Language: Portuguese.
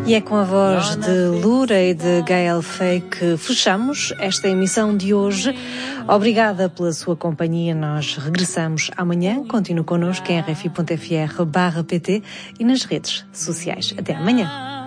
E é com a voz de Lura e de Gael Fay que fechamos esta emissão de hoje. Obrigada pela sua companhia. Nós regressamos amanhã. Continue connosco em rfi.fr/pt e nas redes sociais. Até amanhã.